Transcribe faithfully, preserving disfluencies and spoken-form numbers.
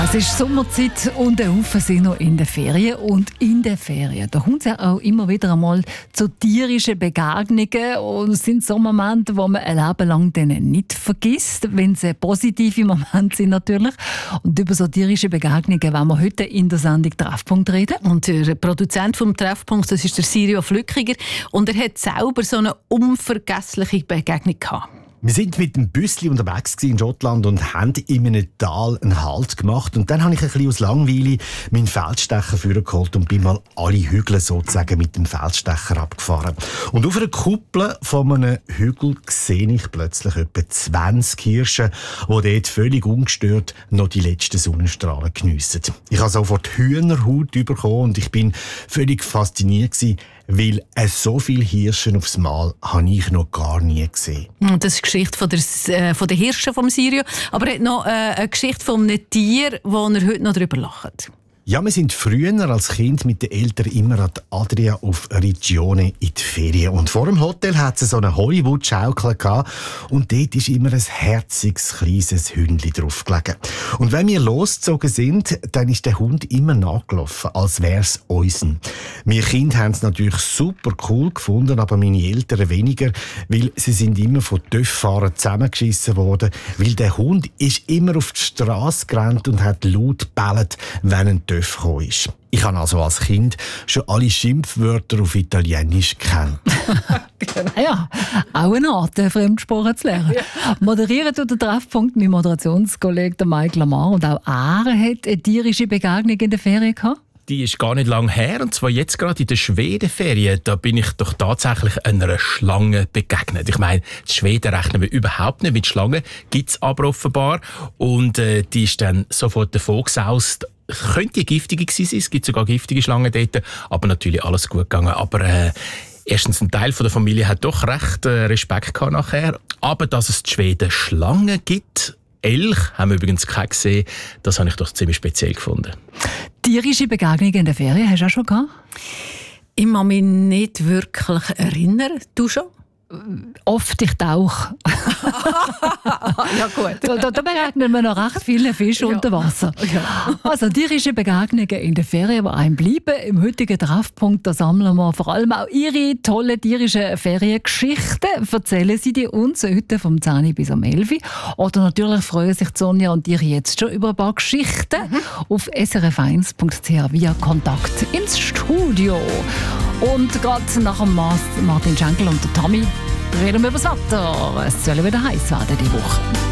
Es ist Sommerzeit und der Haufen sind noch in den Ferien. Und in den Ferien, da kommt es ja auch immer wieder einmal zu tierischen Begegnungen. Und es sind so Momente, die man ein Leben lang denen nicht vergisst, wenn sie positive Momente sind natürlich. Und über so tierische Begegnungen wollen wir heute in der Sendung Treffpunkt reden. Und der Produzent vom Treffpunkt, das ist der Sirio Flückiger. Und er hat selber so eine unvergessliche Begegnung gehabt. Wir sind mit dem Büssli unterwegs in Schottland und haben in einem Tal einen Halt gemacht. Und dann habe ich ein bisschen aus Langweile meinen Feldstecher vorgeholt und bin mal alle Hügel sozusagen mit dem Feldstecher abgefahren. Und auf einer Kuppel von einem Hügel sehe ich plötzlich etwa zwanzig Hirsche, die dort völlig ungestört noch die letzten Sonnenstrahlen geniessen. Ich habe sofort Hühnerhaut bekommen und ich bin völlig fasziniert gewesen, weil so viele Hirsche aufs Mal habe ich noch gar nie gesehen. Das ist die Geschichte von der, äh, von der Hirsche vom Sirio. Aber er hat noch äh, eine Geschichte von einem Tier, wo er heute noch darüber lacht. Ja, wir sind früher als Kind mit den Eltern immer an die Adria auf Rigione in die Ferien. Und vor dem Hotel hat es so eine Hollywood-Schaukel gehabt. Und dort ist immer ein herziges, kleines Hündchen drauf gelegen. Und wenn wir losgezogen sind, dann ist der Hund immer nachgelaufen, als wäre es unsen. Wir Kinder haben es natürlich super cool gefunden, aber meine Eltern weniger, weil sie sind immer von Töfffahrern zusammengeschissen worden, weil der Hund ist immer auf die Straße gerannt und hat laut gebellt, wenn ein Töff gekommen ist. Ich habe also als Kind schon alle Schimpfwörter auf Italienisch gekannt. Ja, auch eine Art, Fremdsprachen zu lernen. Ja. Moderieren tut der Treffpunkt mein Moderationskollege Mike Lamar. Und auch er hat eine tierische Begegnung in der Ferien gehabt. Die ist gar nicht lang her, und zwar jetzt gerade in der Schwedenferien. Da bin ich doch tatsächlich einer Schlange begegnet. Ich meine, die Schweden rechnen wir überhaupt nicht mit Schlangen, gibt es aber offenbar. Und äh, die ist dann sofort davon gesaust. Könnte giftige gewesen sein, es gibt sogar giftige Schlangen dort, aber natürlich alles gut gegangen. Aber äh, erstens, ein Teil von der Familie hat doch recht äh, Respekt gehabt nachher. Aber dass es in Schweden Schlangen gibt, Elch haben wir übrigens keine gesehen, das habe ich doch ziemlich speziell gefunden. Tierische Begegnungen in der Ferien hast du auch schon gehabt? Ich kann mich nicht wirklich erinnern. Du schon? Oft, ich tauche. Ja gut. Da, da, da begegnen wir noch recht viele Fische ja. unter Wasser. Ja. Also tierische Begegnungen in der Ferien, die einem bleiben. Im heutigen Treffpunkt da sammeln wir vor allem auch Ihre tolle tierische Feriengeschichten. Erzählen Sie die uns heute vom zehn bis um elf. Oder natürlich freuen sich Sonja und ihr jetzt schon über ein paar Geschichten mhm. auf s r f eins punkt c h via Kontakt ins Studio. Und gerade nach dem Martin Schenkel und der Tommy reden wir über das Wetter. Es soll wieder heiß werden diese Woche.